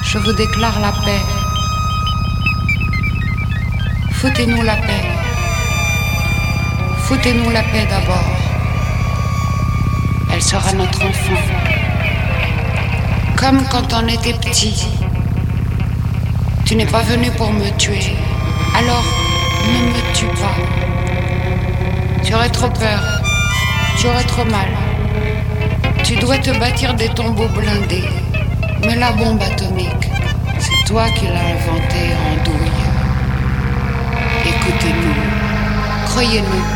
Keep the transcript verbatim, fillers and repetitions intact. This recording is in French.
Je vous déclare la paix. Foutez-nous la paix. Foutez-nous la paix d'abord. Elle sera notre enfant. Comme quand on était petit. Tu n'es pas venu pour me tuer. Alors, ne me tue pas. Tu aurais trop peur. Tu aurais trop mal. Tu dois te bâtir des tombeaux blindés. Mais la bombe atomique, c'est toi qui l'as inventée en douille. Écoutez-nous. Croyez-nous.